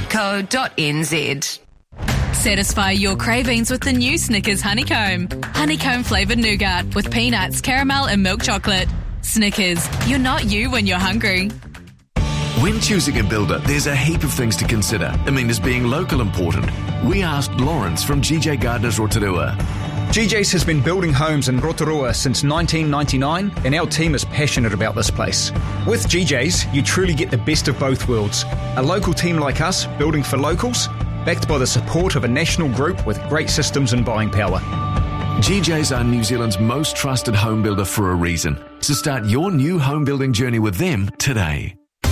snickers.co.nz. Satisfy your cravings with the new Snickers Honeycomb. Honeycomb flavoured nougat with peanuts, caramel and milk chocolate. Snickers, you're not you when you're hungry. When choosing a builder, there's a heap of things to consider. Is being local important? We asked Lawrence from GJ Gardners Rotorua. GJ's has been building homes in Rotorua since 1999, and our team is passionate about this place. With GJ's, you truly get the best of both worlds. A local team like us, building for locals, backed by the support of a national group with great systems and buying power. GJ's are New Zealand's most trusted home builder for a reason. So start your new home building journey with them today.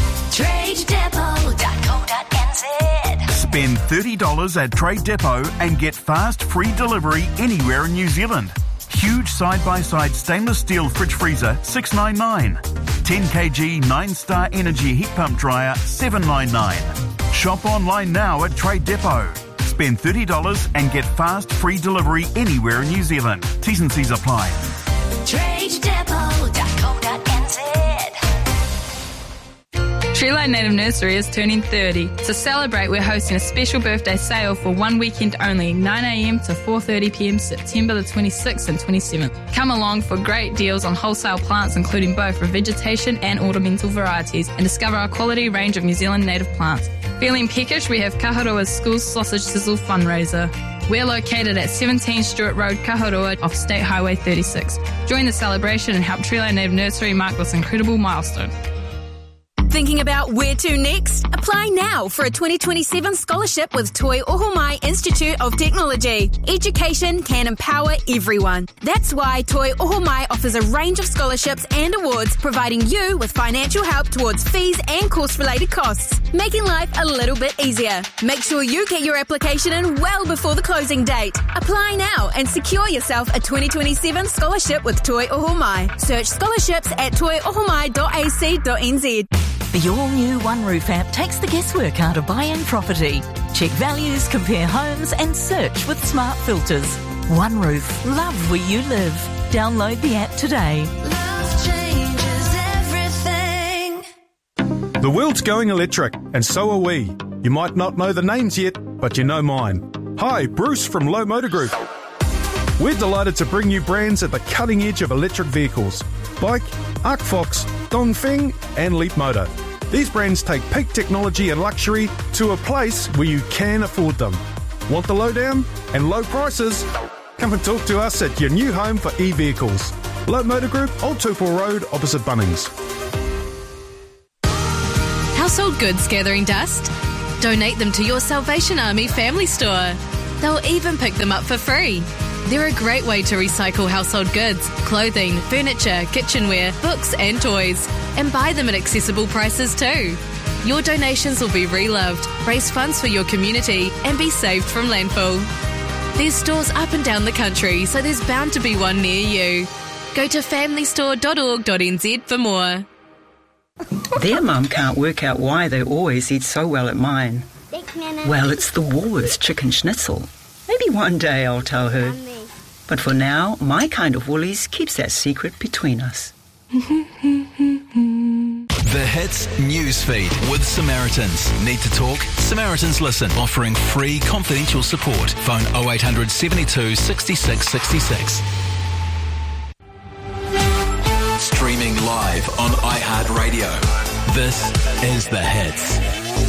TradeDepot.co.nz. Spend $30 at Trade Depot and get fast free delivery anywhere in New Zealand. Huge side-by-side stainless steel fridge freezer, $699. 10 kg 9-star energy heat pump dryer, $799. Shop online now at Trade Depot. Spend $30 and get fast free delivery anywhere in New Zealand. T's and C's apply. TradeDepot.co.nz. Treeline Native Nursery is turning 30. To celebrate, we're hosting a special birthday sale for one weekend only, 9 a.m. to 4:30 p.m. September the 26th and 27th. Come along for great deals on wholesale plants, including both vegetation and ornamental varieties, and discover our quality range of New Zealand native plants. Feeling peckish? We have Kaharoa's School Sausage Sizzle fundraiser. We're located at 17 Stewart Road, Kaharoa, off State Highway 36. Join the celebration and help Treeline Native Nursery mark this incredible milestone. Thinking about where to next? Apply now for a 2027 scholarship with Toi Ohomai Institute of Technology. Education can empower everyone. That's why Toi Ohomai offers a range of scholarships and awards, providing you with financial help towards fees and course-related costs, making life a little bit easier. Make sure you get your application in well before the closing date. Apply now and secure yourself a 2027 scholarship with Toi Ohomai. Search scholarships at toiohomai.ac.nz. The all-new One Roof app takes the guesswork out of buying property. Check values, compare homes and search with smart filters. One Roof. Love where you live. Download the app today. Love changes everything. The world's going electric, and so are we. You might not know the names yet, but you know mine. Hi, Bruce from Low Motor Group. We're delighted to bring you brands at the cutting edge of electric vehicles. Bike, Arcfox, Dongfeng and Leapmotor. These brands take peak technology and luxury to a place where you can afford them. Want the lowdown and low prices? Come and talk to us at your new home for e-vehicles. Low Motor Group, Old Tupelo Road, opposite Bunnings. Household goods gathering dust? Donate them to your Salvation Army family store. They'll even pick them up for free. They're a great way to recycle household goods, clothing, furniture, kitchenware, books and toys, and buy them at accessible prices too. Your donations will be reloved, raise funds for your community, and be saved from landfill. There's stores up and down the country, so there's bound to be one near you. Go to familystore.org.nz for more. Their mum can't work out why they always eat so well at mine. Well, it's the Woolworths chicken schnitzel. Maybe one day I'll tell her. But for now, my kind of Woolies keeps that secret between us. The Hits Newsfeed with Samaritans. Need to talk? Samaritans Listen, offering free confidential support. Phone 0800 72 66 66. Streaming live on iHeartRadio. This is The Hits.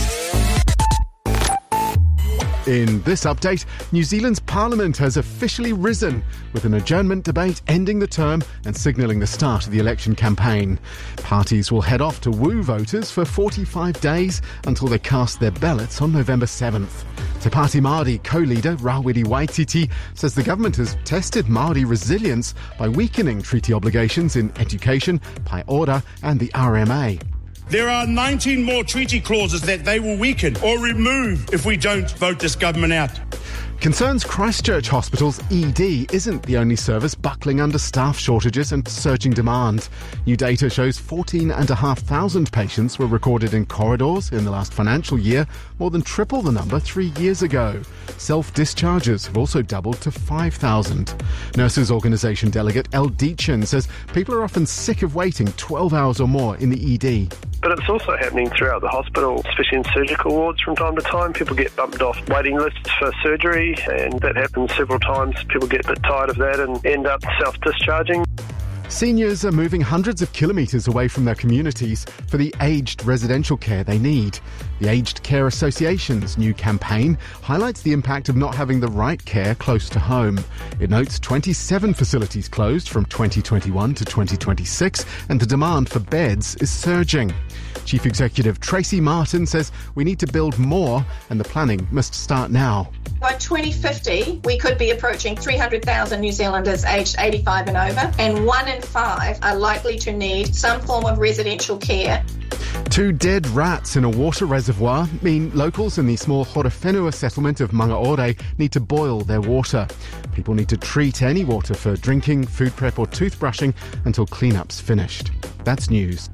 In this update, New Zealand's Parliament has officially risen, with an adjournment debate ending the term and signalling the start of the election campaign. Parties will head off to woo voters for 45 days until they cast their ballots on November 7th. Te Pāti Māori co-leader Rawiri Waititi says the government has tested Māori resilience by weakening treaty obligations in education, Pai Ora and the RMA. There are 19 more treaty clauses that they will weaken or remove if we don't vote this government out. Concerns Christchurch Hospital's ED isn't the only service buckling under staff shortages and surging demand. New data shows 14,500 patients were recorded in corridors in the last financial year, more than triple the number 3 years ago. Self-discharges have also doubled to 5,000. Nurses Organisation delegate Elle Deachin says people are often sick of waiting 12 hours or more in the ED. But it's also happening throughout the hospital, especially in surgical wards from time to time. People get bumped off waiting lists for surgery, and that happens several times. People get a bit tired of that and end up self-discharging. Seniors are moving hundreds of kilometres away from their communities for the aged residential care they need. The Aged Care Association's new campaign highlights the impact of not having the right care close to home. It notes 27 facilities closed from 2021 to 2026, and the demand for beds is surging. Chief Executive Tracy Martin says we need to build more and the planning must start now. By 2050, we could be approaching 300,000 New Zealanders aged 85 and over, and 1 in 5 are likely to need some form of residential care. 2 dead rats in a water reservoir mean locals in the small Horowhenua settlement of Mangaore need to boil their water. People need to treat any water for drinking, food prep or toothbrushing until clean-up's finished. That's news.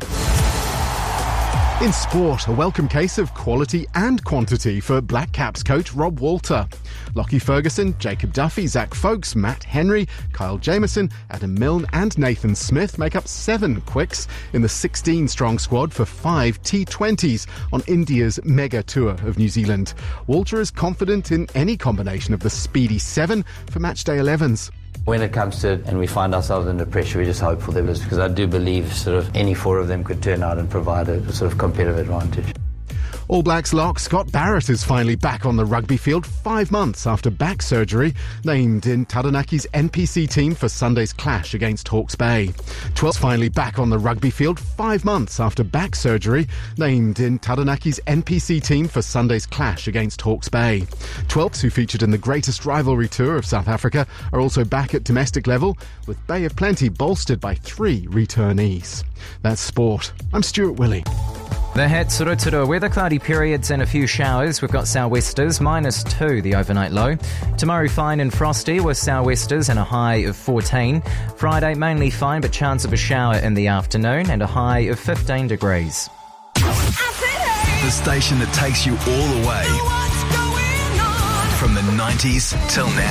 In sport, a welcome case of quality and quantity for Black Caps coach Rob Walter. Lockie Ferguson, Jacob Duffy, Zach Folkes, Matt Henry, Kyle Jamieson, Adam Milne and Nathan Smith make up 7 quicks in the 16-strong squad for 5 T20s on India's mega tour of New Zealand. Walter is confident in any combination of the speedy 7 for matchday 11s. When it comes to it and we find ourselves under pressure, we just hope for the best, because I do believe sort of any 4 of them could turn out and provide a sort of competitive advantage. All Blacks lock Scott Barrett is finally back on the rugby field 5 months after back surgery, named in Tadanaki's NPC team for Sunday's clash against Hawke's Bay. 12's finally back on the rugby field 5 months after back surgery, named in Tadanaki's NPC team for Sunday's clash against Hawke's Bay. 12's, who featured in the greatest rivalry tour of South Africa, are also back at domestic level, with Bay of Plenty bolstered by 3 returnees. That's sport. I'm Stuart Willey. The hits, Rotorua weather, cloudy periods and a few showers. We've got sou'westers, -2 the overnight low. Tomorrow fine and frosty with sou'westers and a high of 14. Friday mainly fine but chance of a shower in the afternoon and a high of 15 degrees. The station that takes you all the way. From the 90s till now.